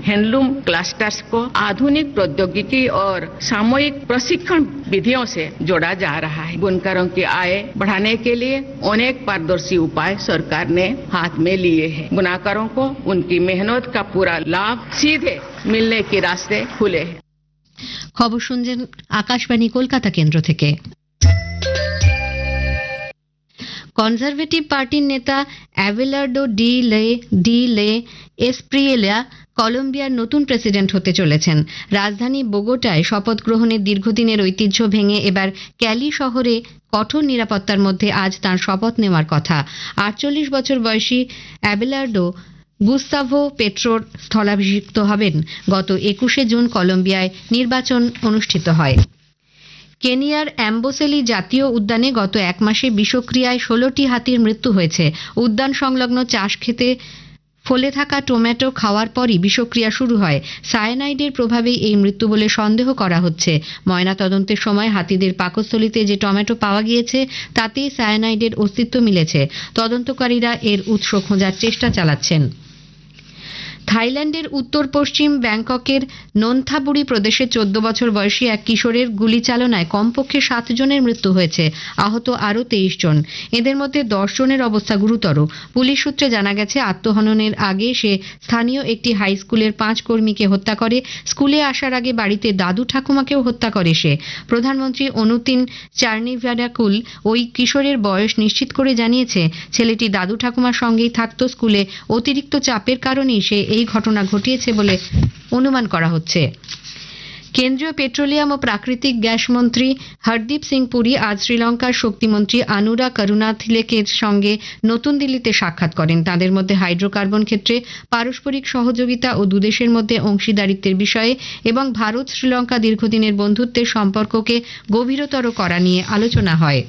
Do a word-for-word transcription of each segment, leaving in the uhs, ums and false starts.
Handloom clusters को आधुनिक प्रौद्योगिकी और सामूहिक प्रशिक्षण विधियों से जोड़ा जा रहा है। बुनकरों की आय बढ़ाने के लिए अनेक पारदर्शी उपाय सरकार ने हाथ में लिए हैं। बुनाकरों को उनकी मेहनत का पूरा लाभ सीधे मिलने के रास्ते खुले हैं। খবর শুনছেন আকাশবাণী কলকাতা কেন্দ্র থেকে। কনজারভেটিভ পার্টির নেতা অ্যাবেলার্ডো ডি লে ডি লে এসপ্রিয়েলা কলম্বিয়ার নতুন প্রেসিডেন্ট হতে চলেছেন। রাজধানী বোগোটায় শপথ গ্রহণের দীর্ঘদিনের ঐতিহ্য ভেঙে এবার ক্যালি শহরে কঠোর নিরাপত্তার মধ্যে আজ তাঁর শপথ নেওয়ার কথা। আটচল্লিশ বছর বয়সী অ্যাবেলার্ডো গুস্তাভো পেট্রোর স্থলাভিষিক্ত হবেন। গত একুশে জুন কলম্বিয়ায় নির্বাচন অনুষ্ঠিত হয়। কেনিয়ার অ্যাম্বোসেলি জাতীয় উদ্যানে গত এক মাসে বিষক্রিয়ায় ষোলোটি হাতির মৃত্যু হয়েছে। উদ্যান সংলগ্ন চাষ খেতে ফলে থাকা টমেটো খাওয়ার পরই বিষক্রিয়া শুরু হয়। সায়ানাইডের প্রভাবেই এই মৃত্যু বলে সন্দেহ করা হচ্ছে। ময়নাতদন্তের সময় হাতিদের পাকস্থলীতে যে টমেটো পাওয়া গিয়েছে তাতেই সায়ানাইডের অস্তিত্ব মিলেছে। তদন্তকারীরা এর উৎস খোঁজার চেষ্টা চালাচ্ছেন। থাইল্যান্ডের উত্তর পশ্চিম ব্যাংককের নোনথাবুরি প্রদেশে চোদ্দ বছর বয়সী এক কিশোরের গুলি চালনায় কমপক্ষে সাত জনের মৃত্যু হয়েছে, আহত আরও তেইশ জন। এদের মধ্যে দশ জনের অবস্থা গুরুতর। পুলিশ সূত্রে জানা গেছে আত্মহননের আগে সে স্থানীয় একটি হাই স্কুলের পাঁচ কর্মীকে হত্যা করে। স্কুলে আসার আগে বাড়িতে দাদু ঠাকুমাকেও হত্যা করে সে। প্রধানমন্ত্রী অনুতিন চার্নিভারাকুল ওই কিশোরের বয়স নিশ্চিত করে জানিয়েছে ছেলেটি দাদু ঠাকুমার সঙ্গেই থাকত। স্কুলে অতিরিক্ত চাপের কারণেই সে এই ঘটনা ঘটিয়েছে বলে অনুমান করা হচ্ছে। কেন্দ্রীয় পেট্রোলিয়াম ও প্রাকৃতিক গ্যাস মন্ত্রী হরদীপ সিং পুরী আজ শ্রীলঙ্কার শক্তিমন্ত্রী আনুরা করুণাতিলেকের সঙ্গে নতুন দিল্লিতে সাক্ষাৎ করেন। তাদের মধ্যে হাইড্রোকার্বন ক্ষেত্রে পারস্পরিক সহযোগিতা ও দুদেশের মধ্যে অংশীদারিত্বের বিষয়ে এবং ভারত শ্রীলঙ্কা দীর্ঘদিনের বন্ধুত্বের সম্পর্ককে গভীরতর করা নিয়ে আলোচনা হয়।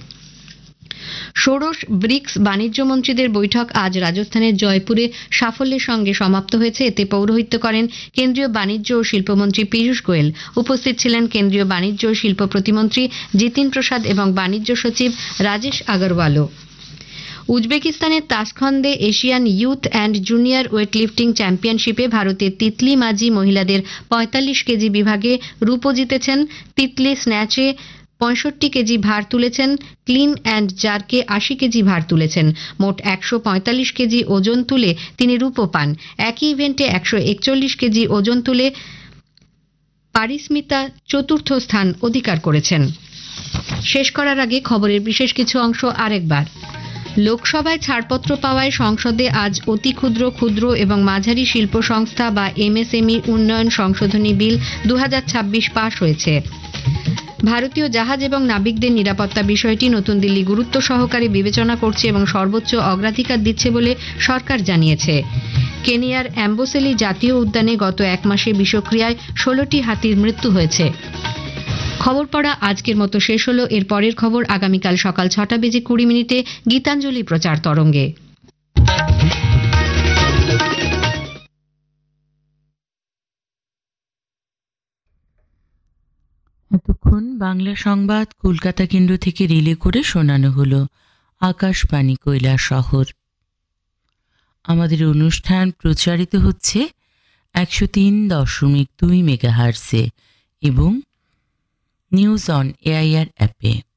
ষোড়শ ব্রিক্স বাণিজ্য মন্ত্রীদের বৈঠক আজ রাজস্থানের জয়পুরে সাফল্যের সঙ্গে সমাপ্ত হয়েছে। এতে পৌরোহিত্য করেন কেন্দ্রীয় বাণিজ্য ও শিল্পমন্ত্রী পীযূষ গোয়েল। উপস্থিত ছিলেন কেন্দ্রীয় বাণিজ্য ও শিল্প প্রতিমন্ত্রী জিতিন প্রসাদ এবং বাণিজ্য সচিব Rajesh আগরওয়ালও। উজবেকিস্তানের তাসখন্দে Asian youth and junior ওয়েটলিফটিং চ্যাম্পিয়নশিপে ভারতের তিতলি মাঝি মহিলাদের পঁয়তাল্লিশ কেজি বিভাগে রূপো জিতেছেন। তিতলি স্ন্যাচে পঁয়ষট্টি কেজি ভার তুলেছেন, ক্লিন অ্যান্ড জার্কে আশি কেজি ভার তুলেছেন। মোট একশো পঁয়তাল্লিশ কেজি ওজন তুলে তিনি রূপো পান। একই ইভেন্টে একশো একচল্লিশ কেজি ওজন তুলে পারিস্মিতা চতুর্থ স্থান অধিকার করেছেন। শেষ করার আগে খবরের বিশেষ কিছু অংশ আরেকবার। লোকসভায় ছাড়পত্র পাওয়ায় সংসদে আজ অতি ক্ষুদ্র ক্ষুদ্র এবং মাঝারি শিল্প সংস্থা বা এমএসএমই উন্নয়ন সংশোধনী বিল দু হাজার ছাব্বিশ পাশ হয়েছে। ভারতীয় জাহাজ এবং নাবিকদের নিরাপত্তা বিষয়টি নতুন দিল্লি গুরুত্ব সহকারে বিবেচনা করছে এবং সর্বোচ্চ অগ্রাধিকার দিচ্ছে বলে সরকার জানিয়েছে। কেনিয়ার অ্যাম্বোসেলি জাতীয় উদ্যানে গত এক মাসে বিষক্রিয়ায় ষোলোটি হাতির মৃত্যু হয়েছে। খবর পড়া আজকের মতো শেষ হলো। এর পরের খবর আগামীকাল সকাল ছটা বেজে কুড়ি মিনিটে গীতাঞ্জলি প্রচার তরঙ্গে। এতক্ষণ বাংলা সংবাদ কলকাতা কেন্দ্র থেকে রিলে করে শোনানো হলো আকাশবাণী কৈলাস শহর। আমাদের অনুষ্ঠান প্রচারিত হচ্ছে একশো তিন দশমিক দুই মেগাহার্টজে এবং নিউজ অন এআইআর অ্যাপে।